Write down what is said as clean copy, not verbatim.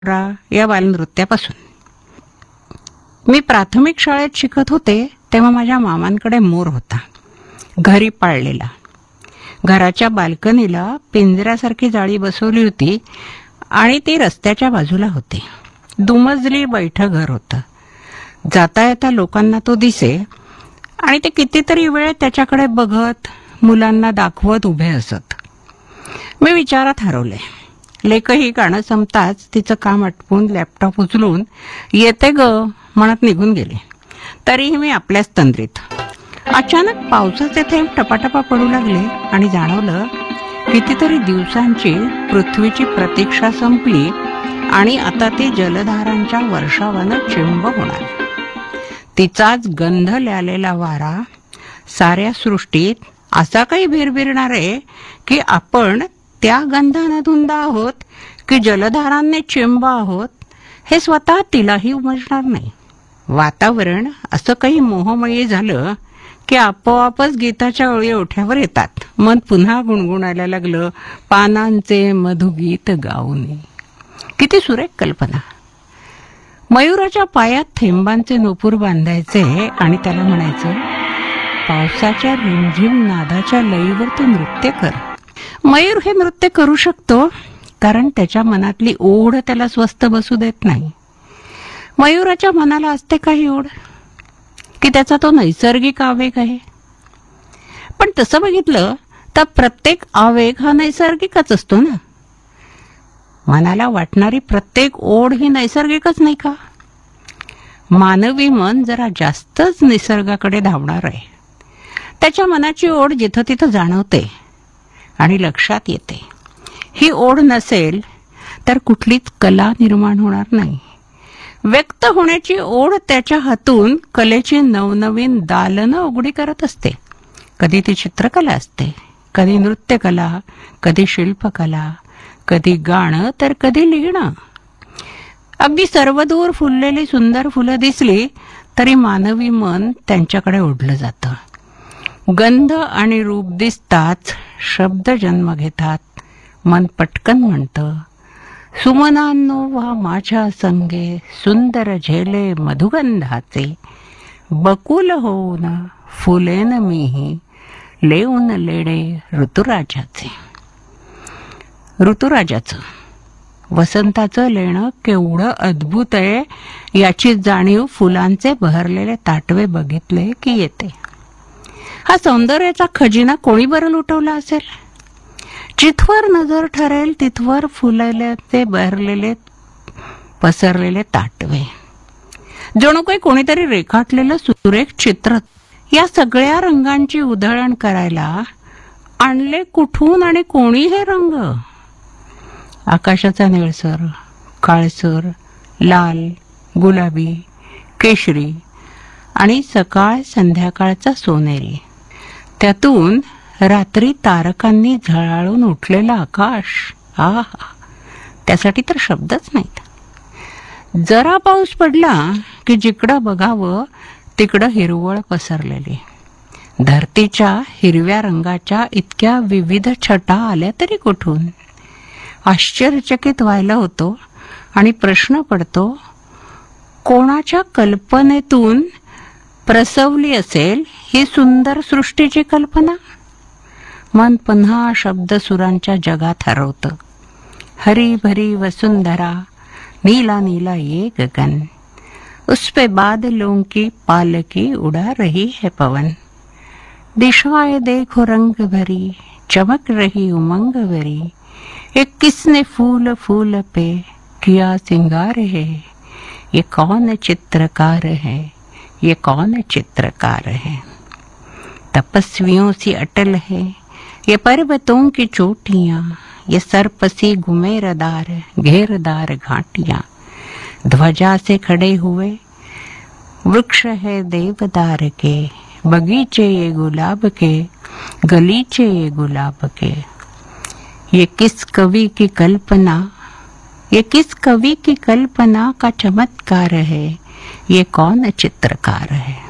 या बालनृत्यापासून. मी प्राथमिक शाळेत शिकत होते तेव्हा माझ्या मामांकडे मोर होता, घरी पाळलेला. घराच्या बाल्कनीला पिंजऱ्यासारखी जाळी बसवली होती आणि ती रस्त्याच्या बाजूला होती. दुमजली बैठं घर होतं. जाता येता लोकांना तो दिसे आणि ते कितीतरी वेळ त्याच्याकडे बघत मुलांना दाखवत उभे असत. मी विचारात हरवले. लेकही गाणं संपताच तिचं काम आटपून लॅपटॉप उचलून येते ग म्हणत निघून गेले. तरीही मी आपल्याच तंद्रीत. अचानक पावसाचे थेंब टपाटपा पडू लागले आणि जाणवलं कितीतरी दिवसांची पृथ्वीची प्रतीक्षा संपली आणि आता ती जलधारांच्या वर्षावानं चिंब होणार. तिचाच गंध ल्यालेला वारा साऱ्या सृष्टीत असा काही भिरभिरणार आहे की आपण त्या गंधानं धुंद आहोत की जलधारांनी चिंब आहोत हे स्वतः तिलाही उमजणार नाही. वातावरण असं काही मोहमयी झालं की आपोआपच गीताच्या ओळी ओठ्यावर येतात. मन पुन्हा गुणगुणायला लागलं, पानांचे मधुगीत गाऊने. किती सुरेख कल्पना. मयुराच्या पायात थेंबांचे नूपूर बांधायचे आणि त्याला म्हणायचं, पावसाच्या रिमझिम नादाच्या लयीवर तू नृत्य कर. मयूर हे नृत्य करू शकतो कारण त्याच्या मनातली ओढ त्याला स्वस्थ बसू देत नाही. मयुराच्या मनाला असते काही ओढ की त्याचा तो नैसर्गिक आवेग आहे. पण तसं बघितलं तर प्रत्येक आवेग हा नैसर्गिकच असतो ना. मनाला वाटणारी प्रत्येक ओढ ही नैसर्गिकच नाही का? मानवी मन जरा जास्तच निसर्गाकडे धावणार आहे. त्याच्या मनाची ओढ जिथं तिथं जाणवते आणि लक्षात येते. ही ओढ नसेल तर कुठलीच कला निर्माण होणार नाही. व्यक्त होण्याची ओढ त्याच्या हातून कलेची नवनवीन दालनं उघडी करत असते. कधी ती चित्रकला असते, कधी नृत्यकला, कधी शिल्पकला, कधी गाणं तर कधी लिहिणं. अगदी सर्वदूर फुललेली सुंदर फुलं दिसली तरी मानवी मन त्यांच्याकडे ओढलं जातं. गंध आणि रूप दिसताच शब्द जन्म घेतात. मन पटकन म्हणतं, सुमनांनो वा माझ्या संगे सुंदर झेले मधुगंधाचे, बकुल होऊन फुलेन मीही लेऊन लेणे ऋतुराजाचे. ऋतुराजाचं वसंताचं लेणं केवढं अद्भुत आहे याची जाणीव फुलांचे बहरलेले ताटवे बघितले की येते. हा सौंदर्याचा खजिना कोणी बरं लुटवला असेल? जिथवर नजर ठरेल तिथवर फुललेले बहरलेले पसरलेले ताटवे, जणू काही कोणीतरी रेखाटलेलं सुरेख चित्र. या सगळ्या रंगांची उधळण करायला आणले कुठून आणि कोणी हे रंग? आकाशाचा निळसर, काळसर, लाल, गुलाबी, केशरी आणि सकाळ संध्याकाळचा सोनेरी. त्यातून रात्री तारकांनी झळाळून उठलेलं आकाश. आहा, त्यासाठी तर शब्दच नाहीत. जरा पाऊस पडला की जिकडं बघावं तिकडं हिरवळ पसरलेली. धरतीच्या हिरव्या रंगाच्या इतक्या विविध छटा आल्या तरी कुठून? आश्चर्यचकित व्हायला होतो आणि प्रश्न पडतो, कोणाच्या कल्पनेतून प्रसवली असेल ही सुंदर सृष्टीची कल्पना? मन पुन्हा शब्द सुरांच्या जगात हरवतं. हरी भरी वसुंधरा, नीला नीला ये गगन, उस पे बादलों की पालकी उड़ा रही है पवन, दिशाएं देखो रंग भरी, चमक रही उमंग भरी, ये किसने फूल फूल पे किया सिंगार है, ये कौन चित्रकार है, ये कौन चित्रकार है. तपस्वियों सी अटल है ये पर्वतों की चोटियां, ये सरपसी घुमेरदार घेरदार घाटियां, ध्वजा से खड़े हुए वृक्ष है देवदार के, बगीचे ये गुलाब के, गलीचे ये गुलाब के. ये किस कवि की कल्पना, ये किस कवि की कल्पना का चमत्कार है, ये कौन चित्रकार है.